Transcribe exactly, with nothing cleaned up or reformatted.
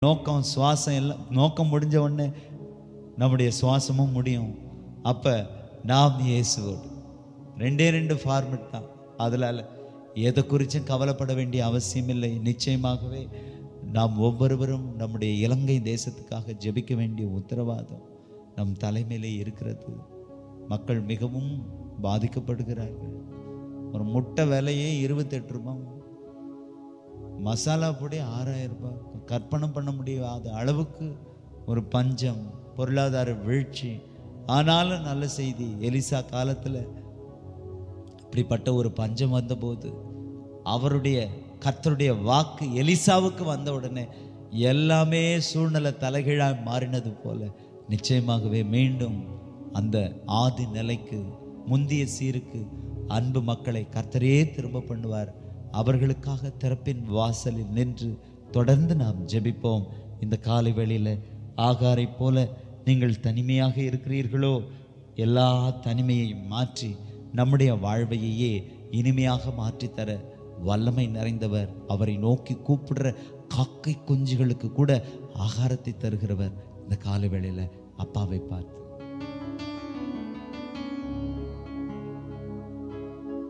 நோக்கம் சுவாசம் எல்லாம் நோக்கம் முடிஞ்ச உடனே நம்முடைய சுவாசமும் முடியும். அப்போ நாம் இயேசுவோடு ரெண்டே ரெண்டு ஃபார்மெட் தான். அதனால் எதை குறித்தும் கவலைப்பட வேண்டிய அவசியம் இல்லை. நிச்சயமாகவே நாம் ஒவ்வொருவரும் நம்முடைய இலங்கை தேசத்துக்காக ஜெபிக்க வேண்டிய உத்தரவாதம் நம் தலைமையிலே இருக்கிறது. மக்கள் மிகவும் பாதிக்கப்படுகிறார்கள். ஒரு முட்டை விலையே இருபத்தெட்டு ரூபாய், மசாலா பொடி ஆறாயிரம் ரூபாய். கற்பனை பண்ண முடியாத அளவுக்கு ஒரு பஞ்சம், பொருளாதார வீழ்ச்சி. ஆனாலும் நல்ல செய்தி, எலிசா காலத்தில் இப்படிப்பட்ட ஒரு பஞ்சம் வந்தபோது அவருடைய கர்த்தருடைய வாக்கு எலிசாவுக்கு வந்த உடனே எல்லாமே சூழ்நிலை தலைகீழாய் மாறினது போல நிச்சயமாகவே மீண்டும் அந்த ஆதி நிலைக்கு, முந்திய சீருக்கு அன்பு மக்களை கர்த்தரே திரும்ப பண்ணுவார். அவர்களுக்காக திறப்பின் வாசலில் நின்று தொடர்ந்து நாம் ஜெபிப்போம். இந்த காலை வேளையில் ஆகாரை போல நீங்கள் தனிமையாக இருக்கிறீர்களோ, எல்லா தனிமையையும் மாற்றி நம்முடைய வாழ்வையே இனிமையாக மாற்றித்தர வல்லமை நிறைந்தவர். அவரை நோக்கி கூப்பிடுற காக்கை குஞ்சுகளுக்கு கூட ஆகாரத்தை தருகிறவர். இந்த காலை வேளையில் அப்பாவை பார்த்து